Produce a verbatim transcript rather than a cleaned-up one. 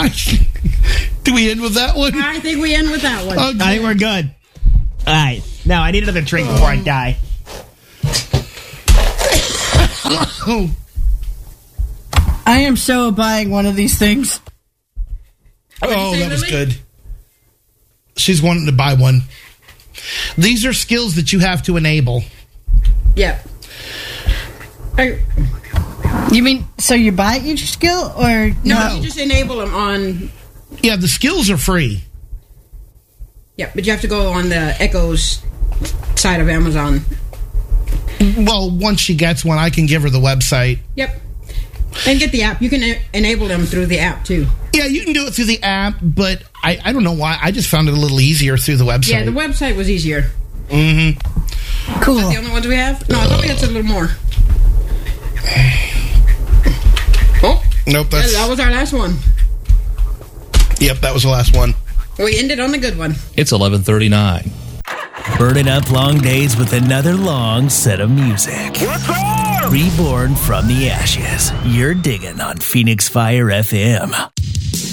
Do we end with that one? I think we end with that one. Okay. I think we're good. All right. Now, I need another drink before I die. I am so buying one of these things. Oh, that was good. She's wanting to buy one. These are skills that you have to enable. Yep. I, you mean, so you buy each skill, or... No, no, you just enable them on... Yeah, the skills are free. Yeah, but you have to go on the Echo's side of Amazon. Well, once she gets one, I can give her the website. Yep. And get the app. You can e- enable them through the app, too. Yeah, you can do it through the app, but I, I don't know why. I just found it a little easier through the website. Yeah, the website was easier. Mm-hmm. Cool. Is that the only ones we have? No, I thought we had a little more. Oh. Nope, that's... Yeah, that was our last one. Yep, that was the last one. We ended on the good one. It's eleven thirty-nine. Burning up long days with another long set of music. What's up? Reborn from the ashes. You're digging on Phoenix Fire F M.